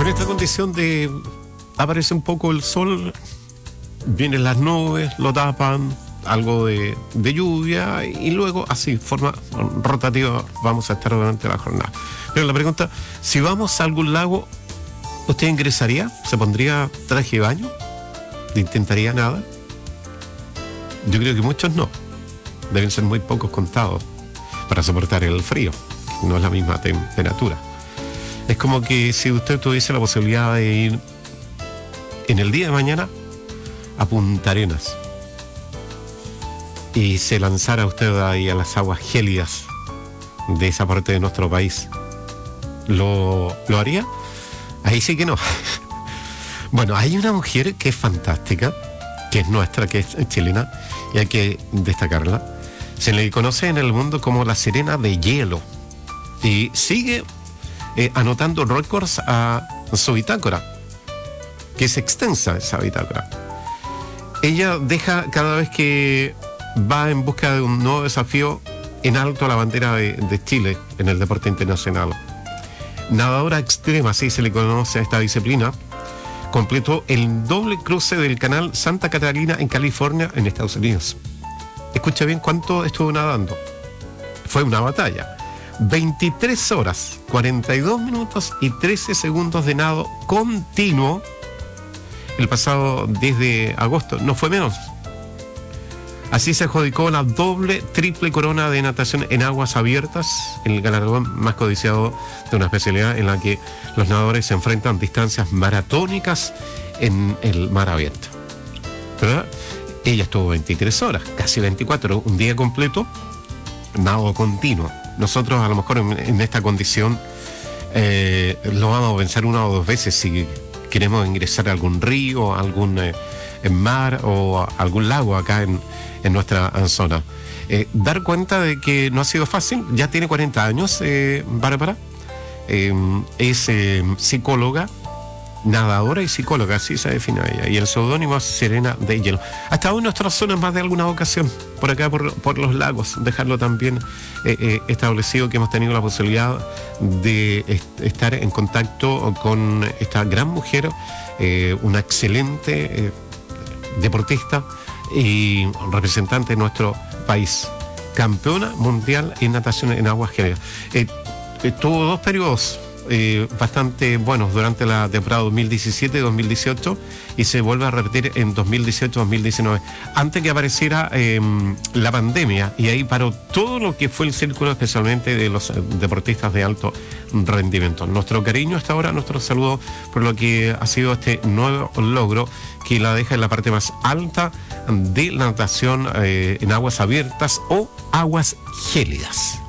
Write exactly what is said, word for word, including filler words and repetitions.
esta condición de aparece un poco el sol, vienen las nubes, lo tapan, algo de, de lluvia y luego así, forma rotativa, vamos a estar durante la jornada. Pero la pregunta, si vamos a algún lago, ¿usted ingresaría? ¿Se pondría traje de baño? ¿Intentaría nada? Yo creo que muchos no. Deben ser muy pocos contados para soportar el frío. No es la misma temperatura. Es como que si usted tuviese la posibilidad de ir en el día de mañana a Punta Arenas y se lanzara usted ahí a las aguas gélidas de esa parte de nuestro país, ¿lo, lo haría? Ahí sí que no. Bueno, hay una mujer que es fantástica, que es nuestra, que es chilena, y hay que destacarla. Se le conoce en el mundo como la Sirena de Hielo y sigue eh, anotando récords a su bitácora, que es extensa esa bitácora. Ella deja cada vez que va en busca de un nuevo desafío en alto la bandera de, de Chile en el deporte internacional. Nadadora extrema, así se le conoce a esta disciplina, completó el doble cruce del canal Santa Catalina en California, en Estados Unidos. Escucha bien cuánto estuvo nadando. Fue una batalla. veintitrés horas, cuarenta y dos minutos y trece segundos de nado continuo el pasado diez de agosto. No fue menos. Así se adjudicó la doble, triple corona de natación en aguas abiertas, el galardón más codiciado de una especialidad en la que los nadadores se enfrentan distancias maratónicas en el mar abierto. ¿Verdad? Ella estuvo veintitrés horas, casi veinticuatro, un día completo, nado continuo. Nosotros a lo mejor en, en esta condición eh, lo vamos a pensar una o dos veces si queremos ingresar a algún río, a algún eh, mar o a algún lago acá en, en nuestra zona. Eh, dar cuenta de que no ha sido fácil. Ya tiene cuarenta años, eh, Bárbara. Eh, es eh, psicóloga, nadadora y psicóloga, así se define ella. Y el seudónimo es Sirena de Hielo. Ha estado en nuestras zonas más de alguna ocasión, por acá, por, por los lagos. Dejarlo también eh, eh, establecido que hemos tenido la posibilidad de est- estar en contacto con esta gran mujer, eh, una excelente eh, deportista y representante de nuestro país, campeona mundial en natación en aguas gélidas. Eh, eh, tuvo dos periodos eh, bastante buenos durante la temporada dos mil diecisiete dos mil dieciocho y se vuelve a repetir en dos mil dieciocho dos mil diecinueve, antes que apareciera eh, la pandemia, y ahí paró todo lo que fue el círculo, especialmente de los deportistas de alto rendimiento. Nuestro cariño hasta ahora, nuestro saludo por lo que ha sido este nuevo logro que la deja en la parte más alta de la natación eh, en aguas abiertas o aguas gélidas.